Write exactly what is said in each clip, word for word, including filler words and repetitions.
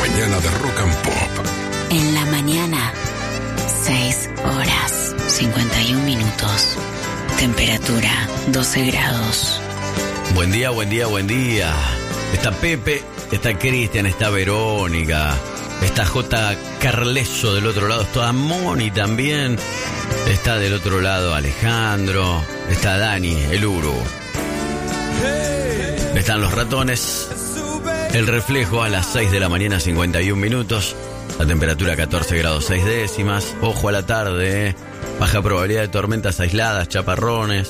mañana de Rock and Pop. En la mañana, seis horas, cincuenta y un minutos. Temperatura, doce grados. Buen día, buen día, buen día. Está Pepe, está Cristian, está Verónica, está J. Carleso del otro lado, está Moni también. Está del otro lado Alejandro, está Dani, el Uru. Están los ratones. El reflejo a las seis de la mañana, cincuenta y un minutos. La temperatura catorce grados seis décimas. Ojo a la tarde, ¿eh? Baja probabilidad de tormentas aisladas, chaparrones.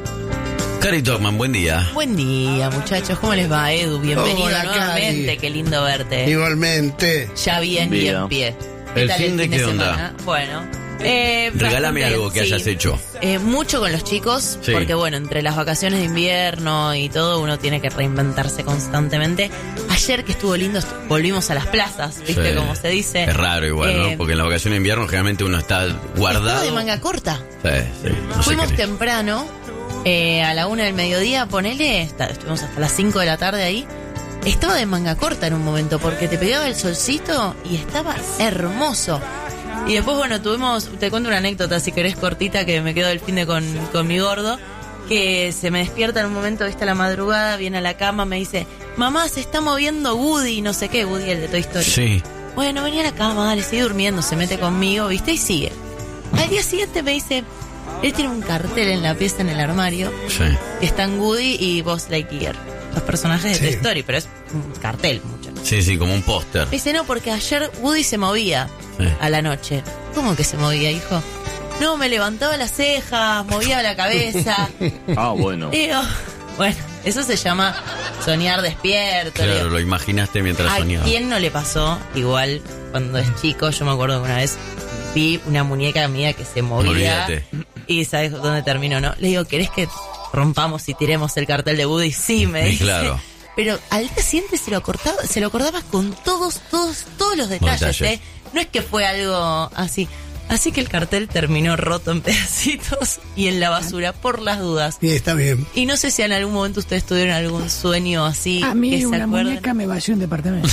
Cari Togman, buen día. Buen día, muchachos. ¿Cómo les va, Edu? Bienvenido Hola, nuevamente. Cari. Qué lindo verte. Igualmente. Ya bien y en pie. ¿Qué ¿El tal fin de qué onda? semana? Bueno. Eh, Regálame bastante, algo que sí. hayas hecho. Eh, mucho con los chicos, Sí. porque bueno, entre las vacaciones de invierno y todo, uno tiene que reinventarse constantemente. Ayer que estuvo lindo, estu- volvimos a las plazas, ¿viste? Sí. Como se dice. Es raro igual, Eh, ¿no? Porque en la vacación de invierno generalmente uno está guardado. Estaba de manga corta. Sí, sí, no sé Fuimos qué. temprano, eh, a la una del mediodía, ponele, está- estuvimos hasta las cinco de la tarde ahí. Estaba de manga corta en un momento porque te pegaba el solcito y estaba hermoso. Y después, bueno, tuvimos, te cuento una anécdota si querés cortita que me quedó el fin de con, con mi gordo, que se me despierta en un momento, viste, a la madrugada, viene a la cama, me dice, mamá, se está moviendo Woody, no sé qué, Woody, el de Toy Story. Sí. Bueno, venía a la cama, dale, sigue durmiendo, se mete conmigo, viste, y sigue. Al día siguiente me dice, él tiene un cartel en la pieza, en el armario, Sí. que están Woody y Buzz Lightyear, los personajes de Sí. Toy Story, pero es un cartel, mucho. Sí, sí, como un póster. Me dice, no, porque ayer Woody se movía Sí. a la noche. ¿Cómo que se movía, hijo? No, me levantaba las cejas, movía la cabeza. Ah, bueno. Digo, bueno, eso se llama soñar despierto. Le Claro, digo, lo imaginaste mientras ¿a soñaba. quién no le pasó? Igual, cuando es chico, yo me acuerdo que una vez vi una muñeca mía que se movía. Olvídate. Y ¿sabes dónde terminó, no? Le digo, ¿querés que rompamos y tiremos el cartel de Woody? Sí, me Sí, dice. claro. Pero al día siguiente se lo acordaba, se lo acordaba con todos, todos, todos los detalles, detalles. ¿eh? No es que fue algo así. Así que el cartel terminó roto en pedacitos y en la basura por las dudas. Y está bien. Y no sé si en algún momento ustedes tuvieron algún sueño así. A que mí se una acuerden. muñeca me vació un departamento.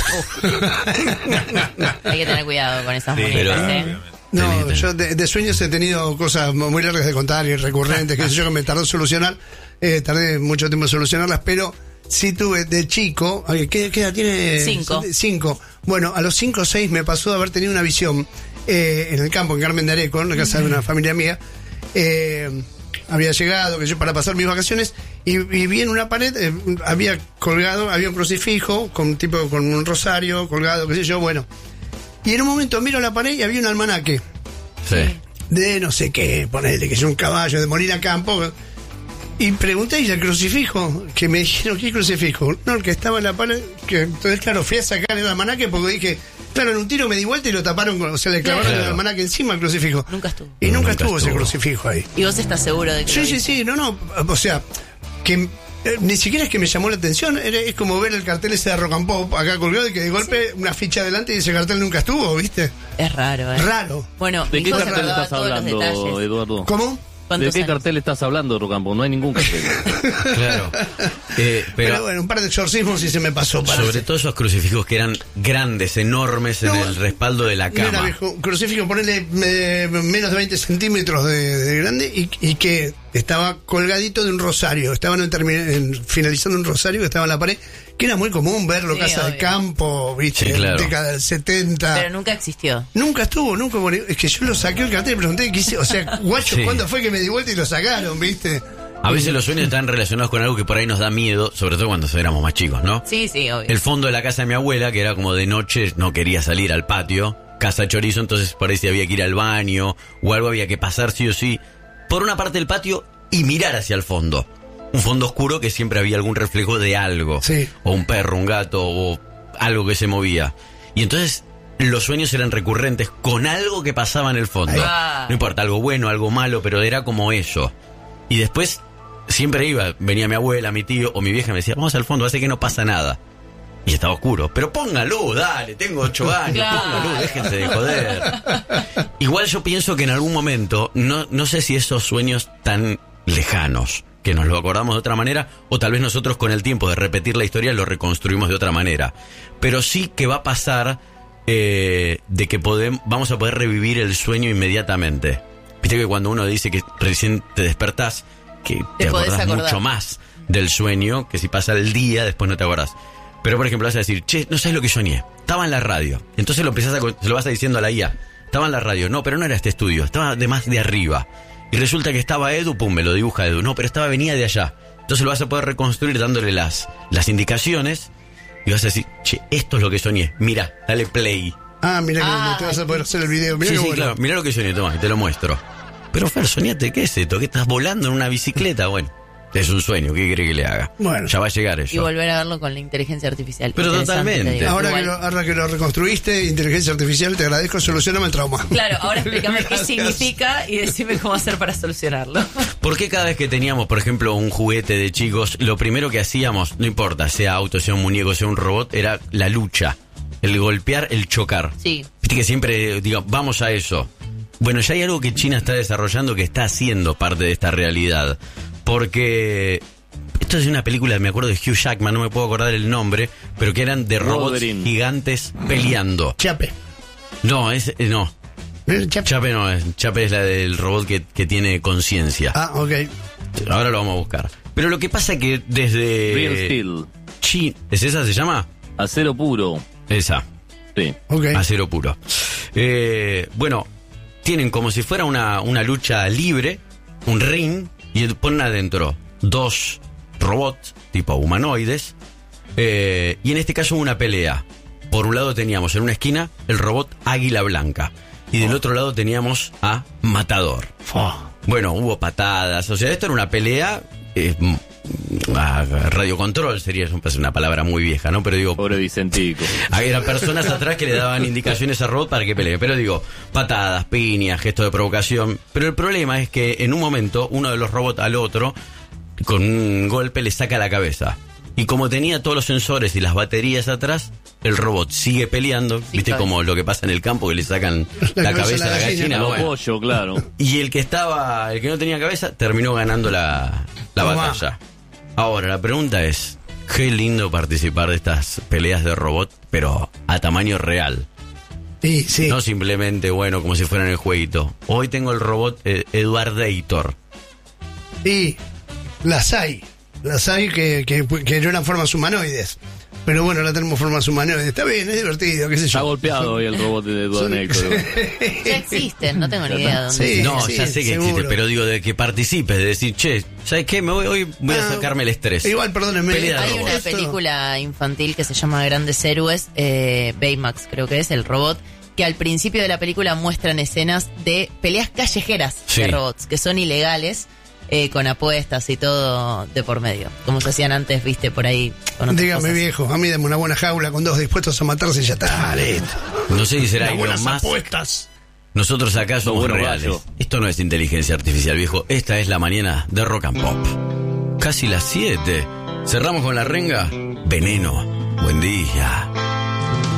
Hay que tener cuidado con esas Sí, muñecas, pero- ¿eh? No, Tenés, tenés. yo de, de sueños he tenido cosas muy largas de contar y recurrentes, que sé yo, que me tardó en solucionar. Eh, tardé mucho tiempo en solucionarlas, pero sí tuve de chico. Ay, ¿Qué, qué edad tiene? Cinco. Cinco. Bueno, a los cinco o seis me pasó de haber tenido una visión eh, en el campo, en Carmen de Areco, en la casa de una familia mía. Eh, había llegado, que yo, para pasar mis vacaciones, y, y vi en una pared, eh, había colgado, había un crucifijo, con tipo con un rosario colgado, qué sé yo, bueno. Y en un momento miro la pared y había un almanaque Sí. de no sé qué, ponele, que es un caballo, de morir a campo. Y pregunté, ¿y el crucifijo? Que me dijeron, ¿qué crucifijo? No, el que estaba en la pared. Que, entonces, claro, fui a sacar el almanaque porque dije, claro, en un tiro me di vuelta y lo taparon, con- o sea, le clavaron Claro. el almanaque encima al crucifijo. Nunca estuvo. Y nunca, Nunca estuvo, ese estuvo. crucifijo ahí. ¿Y vos estás seguro de que Sí, lo sí, viste? sí, no, no, o sea, que eh, ni siquiera es que me llamó la atención, era- es como ver el cartel ese de Rock and Pop acá colgado y que de golpe una ficha adelante y ese cartel nunca estuvo, ¿viste? Es raro, ¿eh? Raro. Bueno, ¿De mi qué hijo se cartel acordaba estás todos los hablando, detalles. Eduardo? ¿Cómo? ¿De ¿Cuántos qué años? cartel estás hablando, Rocampo? No hay ningún cartel. Claro. Eh, Pero, pero bueno, un par de exorcismos sí se me pasó para sobre todo esos crucifijos que eran grandes, enormes en No, el respaldo de la No era cama. viejo, un crucifijo, ponele eh, menos de veinte centímetros de, de grande y, y que estaba colgadito de un rosario. Estaban en termi- en- finalizando un rosario que estaba en la pared, que era muy común verlo, Sí, casa de obvio. campo, viste, Sí, claro. década del setenta. Pero nunca existió. Nunca estuvo, nunca. bueno, Es que yo lo saqué el cartel y pregunté, ¿qué hice? O sea, guacho, Sí. ¿cuándo fue que me di vuelta y lo sacaron, viste? A veces los sueños están relacionados con algo que por ahí nos da miedo, sobre todo cuando éramos más chicos, ¿no? Sí, sí, obvio. El fondo de la casa de mi abuela, que era como de noche, no quería salir al patio, casa chorizo, entonces por ahí si había que ir al baño o algo había que pasar sí o sí por una parte del patio y mirar hacia el fondo. Un fondo oscuro que siempre había algún reflejo de algo. Sí. O un perro, un gato, o algo que se movía. Y entonces los sueños eran recurrentes con algo que pasaba en el fondo. Ah. No importa, algo bueno, algo malo, pero era como eso. Y después siempre iba, venía mi abuela, mi tío o mi vieja y me decía, vamos al fondo, hace que no pasa nada. Y estaba oscuro. Pero ponga luz, dale, tengo ocho años, Claro. ponga luz, déjense de joder. Igual yo pienso que en algún momento, no, no sé si esos sueños tan lejanos, que nos lo acordamos de otra manera, o tal vez nosotros con el tiempo de repetir la historia lo reconstruimos de otra manera. Pero sí que va a pasar eh, de que podemos, vamos a poder revivir el sueño inmediatamente. Viste que cuando uno dice que recién te despertás, que te, Te podés acordás acordar. mucho más del sueño, que si pasa el día, después no te acordás. Pero por ejemplo vas a decir, che, no sabes lo que soñé, estaba en la radio. Entonces lo empezás a, se lo vas a diciendo a la I A, estaba en la radio, no, pero no era este estudio, estaba de más de arriba. Y resulta que estaba Edu, pum, me lo dibuja Edu, no, pero estaba, venía de allá. Entonces lo vas a poder reconstruir dándole las, las indicaciones y vas a decir, che, esto es lo que soñé, mira, dale play. Ah, mira que Ah, te vas a poder hacer el video. Mirá Sí, qué sí, bueno. claro, mira lo que soñé, toma, y te lo muestro. Pero Fer, soñate, ¿qué es esto? ¿Que estás volando en una bicicleta? Bueno, es un sueño, ¿qué quiere que le haga? Bueno. Ya va a llegar Y eso. volver a verlo con la inteligencia artificial. Pero Interesante, totalmente. te digo. Ahora que, Igual- lo, ahora que lo reconstruiste, inteligencia artificial, te agradezco, solucioname el trauma. Claro, ahora explícame qué Gracias. significa y decime cómo hacer para solucionarlo. ¿Por qué cada vez que teníamos, por ejemplo, un juguete de chicos, lo primero que hacíamos, no importa, sea auto, sea un muñeco, sea un robot, era la lucha? El golpear, el chocar. Sí. Viste que siempre digo, vamos a eso. Bueno, ya hay algo que China está desarrollando que está haciendo parte de esta realidad. Porque esto es una película, me acuerdo de Hugh Jackman, no me puedo acordar el nombre, pero que eran de robots Wolverine. gigantes peleando. Chape. No, es eh, no. ¿Eh, Chape? Chape no es. Chape es la del robot que, que tiene conciencia. Ah, ok. Ahora lo vamos a buscar. Pero lo que pasa es que desde Real Steel. Chi- ¿Es esa se llama? Acero puro. Esa. Sí. Ok. Acero puro. Eh, bueno, tienen como si fuera una, una lucha libre, un ring, y ponen adentro dos robots, tipo humanoides, eh, y en este caso una pelea. Por un lado teníamos en una esquina el robot Águila Blanca, y del otro lado teníamos a Matador. Bueno, hubo patadas, o sea, esto era una pelea... Eh, a radiocontrol sería es una palabra muy vieja, ¿no? Pero digo, Pobre Vicentico. eran personas atrás que le daban indicaciones a robot para que pelee. Pero digo, patadas, piñas, gestos de provocación. Pero el problema es que en un momento uno de los robots al otro, con un golpe, le saca la cabeza. Y como tenía todos los sensores y las baterías atrás, el robot sigue peleando. Sí, ¿Viste? claro. Como lo que pasa en el campo, que le sacan La la, cabeza cabeza a a la la gallina. gallina. Los Bueno. pollos, claro. Y el que estaba, el que no tenía cabeza, terminó ganando la, la Tomá. batalla. Ahora, la pregunta es, qué lindo participar de estas peleas de robot, pero a tamaño real. Sí, sí. No simplemente, bueno, como si fuera en el jueguito. Hoy tengo el robot eh, Eduardator. Y las hay. Las hay que, que, que no eran formas humanoides. Pero bueno, ahora tenemos formas humanoides. Está bien, es divertido, qué sé Está yo. golpeado hoy el robot de Eduardo Néctor. Ya existen, no tengo ni idea de dónde. Sí, No, sí, ya sé que seguro. existe, pero digo de que participes, de decir, che, ¿sabes qué? Me voy, hoy voy a Ah, sacarme el estrés. Igual, perdónenme. Pelea de Hay robots. una película infantil que se llama Grandes Héroes, eh, Baymax creo que es, el robot, que al principio de la película muestran escenas de peleas callejeras Sí. de robots, que son ilegales, eh, con apuestas y todo de por medio, como se hacían antes, viste, por ahí. Con otras Dígame, cosas. viejo, a mí dame una buena jaula con dos dispuestos a matarse y ya está. Listo. No sé si será Unas Elon buenas Musk. apuestas. Nosotros acá somos buenos reales. gallos. Esto no es inteligencia artificial, viejo. Esta es la mañana de Rock and Pop. Casi las siete. Cerramos con la renga. Veneno. Buen día.